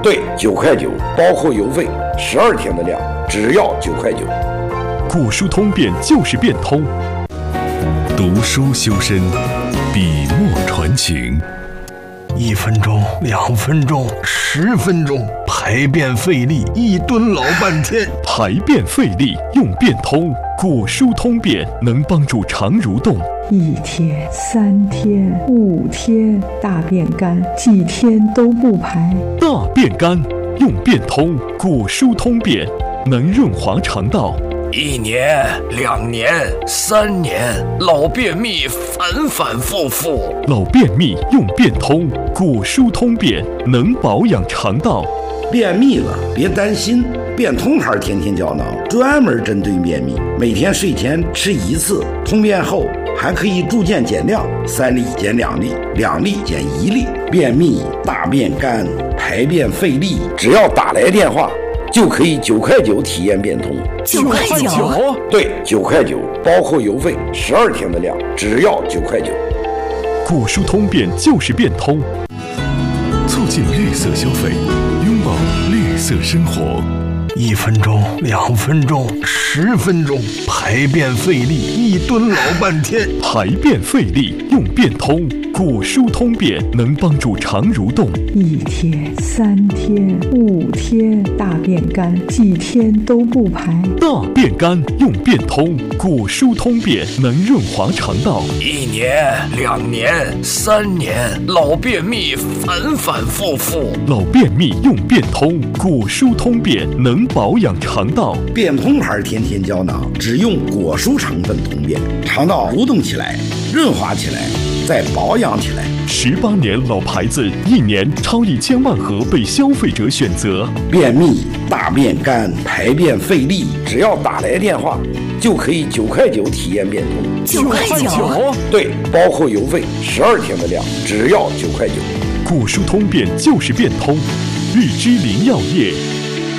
对，9块9，包括邮费，12天的量，只要9块9。 果蔬通便就是变通，读书修身，笔墨传情。 1分钟、2分钟、10分钟，排便费力，1蹲老半天。 排便费力用变通，果蔬通便能帮助肠蠕动。 1天、3天、5天，大便干，几天都不排。 大便干用变通，果蔬通便能润滑肠道。 1年、2年、3年，老便秘反反复复。 老便秘用变通，果蔬通便能保养肠道。 便秘了别担心，变通牌天天胶囊专门针对便秘，每天睡前吃1次，通便后还可以逐渐减量，3粒减2粒，2粒减1粒。便秘、大便干、排便费力，只要打来电话就可以9块9体验变通。 9块9？ 对，9块9，包括邮费，12天的量，只要9块9。 果蔬通便就是变通，促进绿色消费，拥抱绿色生活。 1分钟、2分钟、10分钟，排便费力，1蹲老半天。 排便费力用变通，果蔬通便能帮助肠蠕动。 1天、3天、5天，大便干，几天都不排。 大便干用变通，果蔬通便能润滑肠道。 1年、2年、3年，老便秘反反复复。 老便秘用变通，果蔬通便能保养肠道。 变通牌天天胶囊只用果蔬成分通便，肠道蠕动起来，润滑起来，再保养起来。 18年老牌子，1年超1000万盒被消费者选择。 便秘、大便干、排便费力，只要打来电话就可以9块9体验变通。 9块9？ 对，包括邮费，12天的量，只要9块9。 果蔬通便就是变通，日之林药业